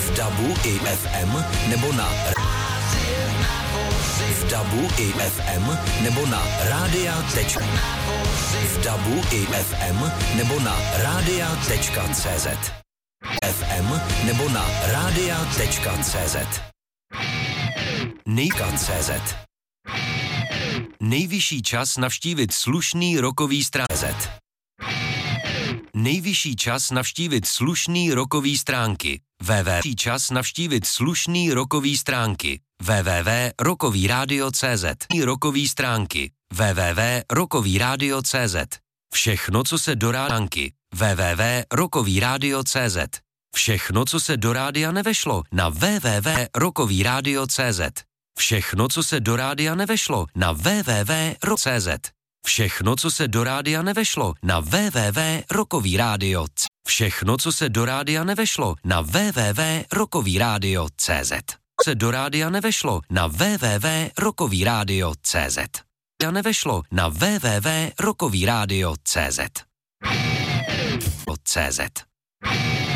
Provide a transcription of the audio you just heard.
v DABu i FM nebo na v DABu i FM nebo na v DABu i FM nebo na radia.cz FM nebo na radia.cz Nejka.cz Nejvyšší čas navštívit slušný rockový Nejvyšší čas navštívit slušný rockový stránky. Čas navštívit slušný rockový stránky. www.rockovyradio.cz Rockový stránky. www.rockovyradio.cz Všechno, co se do ránky. www.rockovyradio.cz Všechno, co se do rádia nevešlo na www.rockovyradio.cz Všechno, co se do rádia nevešlo na www.rockovyradio.cz Všechno, co se do rádia nevešlo na www.rockovyradio.cz Všechno, co se do rádia nevešlo na www.rockovyradio.cz Se do rádia nevešlo na www.rockovyradio.cz Nevešlo na www.rockovyradio.cz